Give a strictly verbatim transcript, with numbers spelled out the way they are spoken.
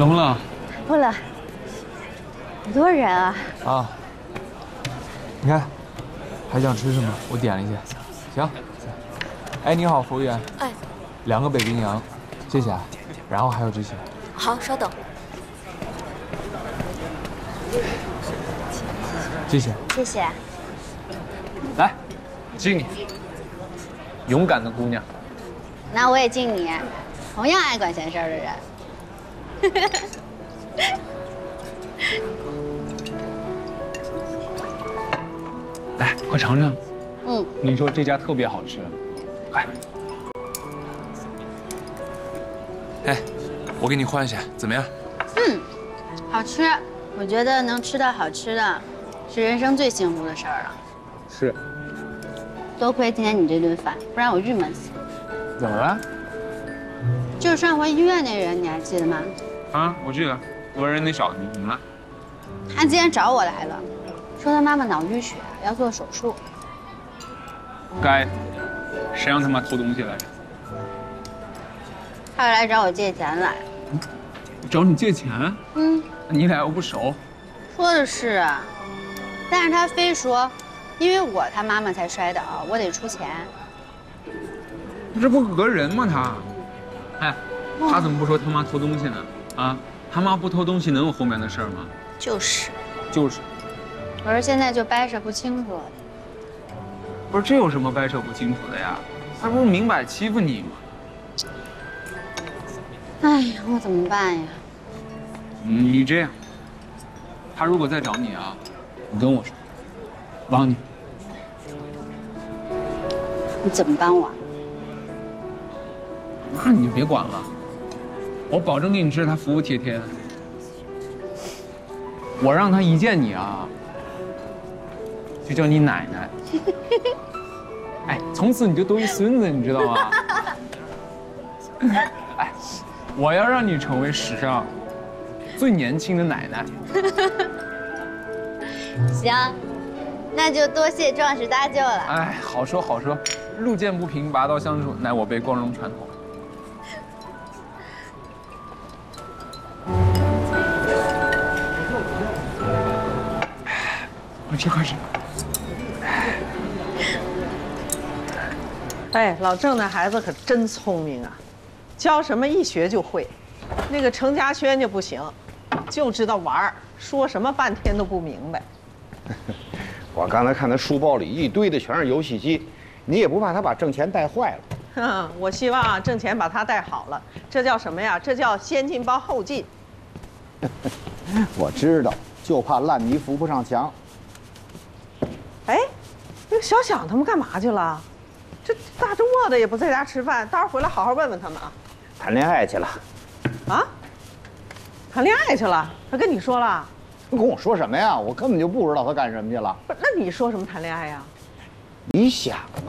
聋了？ 不了，好多人啊！ 啊，你看，还想吃什么？我点了一些。行。哎，你好，服务员。 哎， 两个北冰洋，谢谢啊。然后还有这些。 好，稍等。 谢谢。 谢谢。 来，敬你。勇敢的姑娘。 那我也敬你，同样爱管闲事儿的人。 来，快尝尝。 嗯， 你说这家特别好吃，快。哎，我给你换一下，怎么样？ 嗯，好吃。我觉得能吃到好吃的，是人生最幸福的事儿了。 是。 多亏今天你这顿饭，不然我郁闷死。 怎么了？ 就是上回医院那人，你还记得吗？ 啊，我记得，我人那少，你怎么了？ 他今天找我来了，说他妈妈脑淤血要做手术。 该，谁让他妈偷东西来着？ 他来找我借钱来。 找你借钱？ 嗯， 你俩又不熟。 说的是啊，但是他非说，因为我他妈妈才摔倒，我得出钱。 这不讹人吗他？哎，他怎么不说他妈偷东西呢？啊，他妈不偷东西能有后面的事儿吗？ 就是， 就是。 可是现在就掰扯不清楚了。 不是这有什么掰扯不清楚的呀？他不是明摆欺负你吗？ 哎呀，我怎么办呀？ 你这样，他如果再找你啊，你跟我说，帮你。 你怎么帮我？ 那你就别管了，我保证给你治他服服帖帖的。我让他一见你啊，就叫你奶奶。哎，从此你就都一孙子，你知道吗？哎，我要让你成为史上最年轻的奶奶。 行，那就多谢壮士搭救了。 哎，好说好说，路见不平拔刀相助，乃我辈光荣传统。快吃快吃。 哎，老郑那孩子可真聪明啊，教什么一学就会。那个程家轩就不行，就知道玩儿，说什么半天都不明白。 我刚才看他书包里一堆的全是游戏机，你也不怕他把挣钱带坏了？ 哼，我希望啊挣钱把他带好了，这叫什么呀？这叫先进包后进。 我知道，就怕烂泥扶不上墙。 哎，那个小响他们干嘛去了？这大周末的也不在家吃饭，待会儿回来好好问问他们啊。 谈恋爱去了。 啊？谈恋爱去了？他跟你说了？ 跟我说什么呀？我根本就不知道他干什么去了。 不是，那你说什么谈恋爱呀？ 你想